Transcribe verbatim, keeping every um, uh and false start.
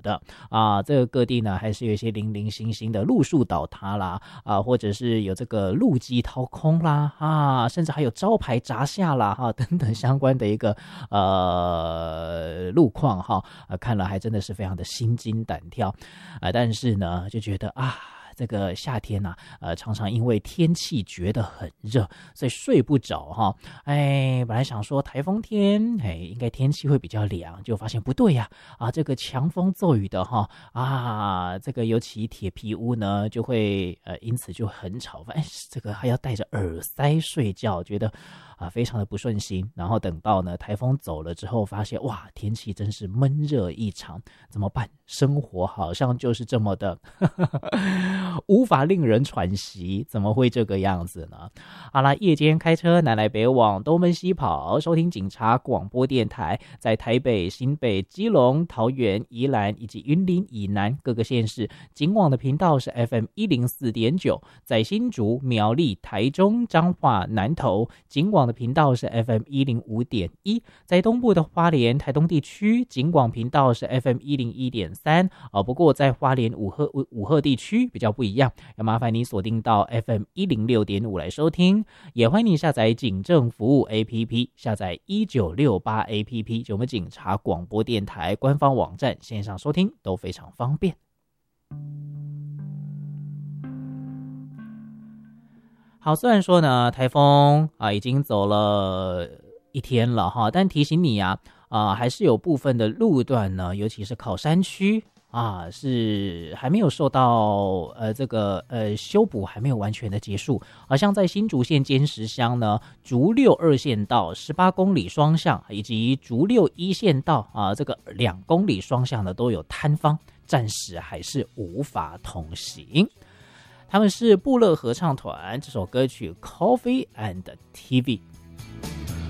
的啊。这个各地呢还是有一些零零星星的路树倒塌啦啊，或者是有这个路基掏空啦啊，甚至还有招牌砸下啦哈、啊、等等相关的一个呃路况哈、啊，看了还真的是非常的心惊胆跳啊。但是呢就觉得啊。这个夏天啊，呃，常常因为天气觉得很热，所以睡不着哈。哎，本来想说台风天，哎，应该天气会比较凉，就发现不对呀、啊，啊，这个强风骤雨的哈，啊，这个尤其铁皮屋呢，就会呃，因此就很吵，哎，这个还要戴着耳塞睡觉，觉得啊，非常的不顺心。然后等到呢台风走了之后，发现哇，天气真是闷热异常，怎么办？生活好像就是这么的无法令人喘息，怎么会这个样子呢？好啦，夜间开车南来北往，东奔西跑，收听警察广播电台，在台北、新北、基隆、桃园、宜兰以及云林以南各个县市，警广的频道是 F M 一零四点九，在新竹、苗栗、台中、彰化、南投，警广的频道是 F M 一零五点一，在东部的花莲、台东地区，警广频道是 F M 一零一点三、哦、不过在花莲五鹤五鹤地区比较不一样，要麻烦你锁定到 F M 一零六点五来收听，也欢迎你下载警政服务 A P P， 下载一九六八 A P P， 就我们警察广播电台官方网站，线上收听都非常方便。好，虽然说呢台风啊已经走了一天了哈，但提醒你啊啊还是有部分的路段呢，尤其是考山区啊，是还没有受到呃这个呃修补，还没有完全的结束。好像在新竹县尖石乡呢，竹六二线道十八公里双向，以及竹六一线道啊这个两公里双向的都有坍方，暂时还是无法通行。他们是部落合唱团，这首歌曲 Coffee and T V